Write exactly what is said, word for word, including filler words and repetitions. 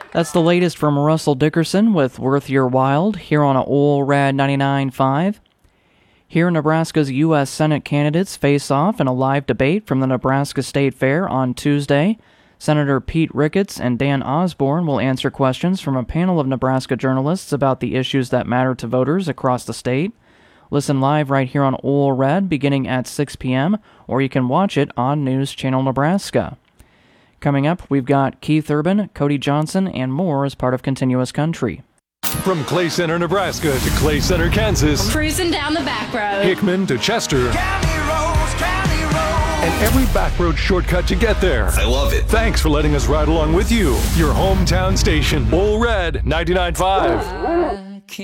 That's the latest from Russell Dickerson with Worth Your While here on Ole Rad ninety-nine point five. Here, Nebraska's U S Senate candidates face off in a live debate from the Nebraska State Fair on Tuesday. Senator Pete Ricketts and Dan Osborne will answer questions from a panel of Nebraska journalists about the issues that matter to voters across the state. Listen live right here on Ole Red beginning at six p.m., or you can watch it on News Channel Nebraska. Coming up, we've got Keith Urban, Cody Johnson, and more as part of Continuous Country. From Clay Center, Nebraska to Clay Center, Kansas. Cruising down the back road. Hickman to Chester. County roads, county roads. And every back road shortcut to get there. I love it. Thanks for letting us ride along with you. Your hometown station, Ole Red ninety-nine point five.